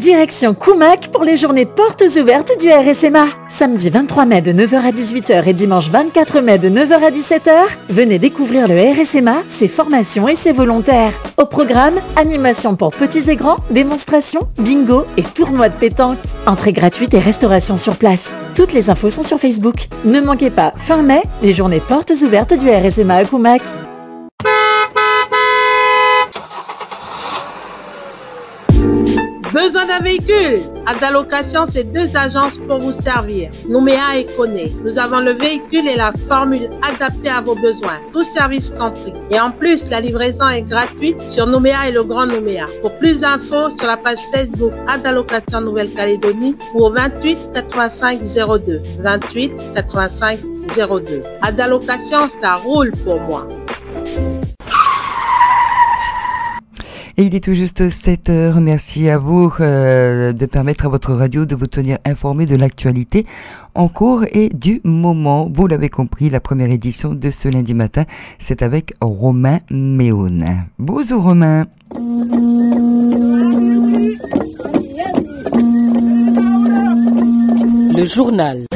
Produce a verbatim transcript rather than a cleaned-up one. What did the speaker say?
Direction Koumak pour les journées portes ouvertes du R S M A. Samedi vingt-trois mai de neuf heures à dix-huit heures et dimanche vingt-quatre mai de neuf heures à dix-sept heures, venez découvrir le R S M A, ses formations et ses volontaires. Au programme, animation pour petits et grands, démonstrations, bingo et tournoi de pétanque. Entrée gratuite et restauration sur place. Toutes les infos sont sur Facebook. Ne manquez pas, fin mai, les journées portes ouvertes du R S M A à Koumak. Besoin d'un véhicule? Adalocation, c'est deux agences pour vous servir. Nouméa et Koné. Nous avons le véhicule et la formule adaptée à vos besoins. Tout service compris. Et en plus, la livraison est gratuite sur Nouméa et le Grand Nouméa. Pour plus d'infos, sur la page Facebook Adalocation Nouvelle-Calédonie ou au vingt-huit quatre-vingt-cinq zéro deux. vingt-huit quatre-vingt-cinq zéro deux. Adalocation, ça roule pour moi. Et il est tout juste sept heures. Merci à vous euh, de permettre à votre radio de vous tenir informé de l'actualité en cours et du moment. Vous l'avez compris, la première édition de ce lundi matin, c'est avec Romain Méone. Bonjour Romain. Le journal.